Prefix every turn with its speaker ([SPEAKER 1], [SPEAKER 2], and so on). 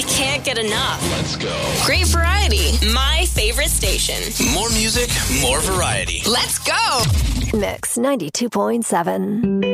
[SPEAKER 1] can't get enough.
[SPEAKER 2] Let's go.
[SPEAKER 1] Great variety. My favorite station.
[SPEAKER 2] More music, more variety.
[SPEAKER 1] Let's go.
[SPEAKER 3] Mix 92.7.